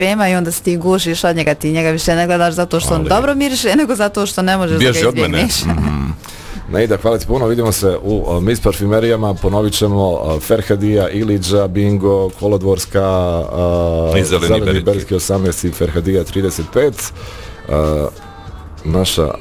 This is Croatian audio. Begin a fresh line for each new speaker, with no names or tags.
parfema i onda se ti gušiš od njega, ti njega više ne gledaš zato što on dobro miriše, nego zato što ne možeš da ga izbjegneš.
Neida, hvala ti puno, vidimo se u Miss Parfimerijama, ponovit ćemo Ferhadija, Iliđa, Bingo, Kolodvorska, Zeleni Berski 18 i Ferhadija 35. Naša